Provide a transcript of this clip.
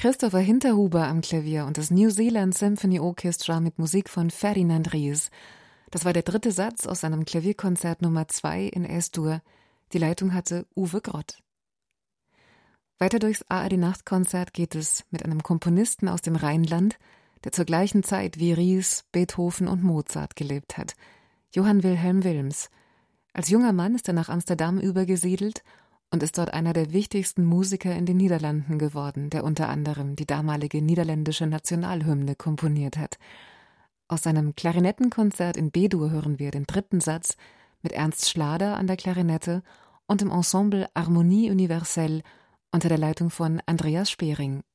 Christopher Hinterhuber am Klavier und das New Zealand Symphony Orchestra mit Musik von Ferdinand Ries. Das war der dritte Satz aus seinem Klavierkonzert Nummer 2 in S-Dur. Die Leitung hatte Uwe Grott. Weiter durchs ARD-Nachtkonzert geht es mit einem Komponisten aus dem Rheinland, der zur gleichen Zeit wie Ries, Beethoven und Mozart gelebt hat. Johann Wilhelm Wilms. Als junger Mann ist er nach Amsterdam übergesiedelt und ist dort einer der wichtigsten Musiker in den Niederlanden geworden, der unter anderem die damalige niederländische Nationalhymne komponiert hat. Aus seinem Klarinettenkonzert in B-Dur hören wir den dritten Satz mit Ernst Schlader an der Klarinette und dem Ensemble Harmonie Universelle unter der Leitung von Andreas Spering.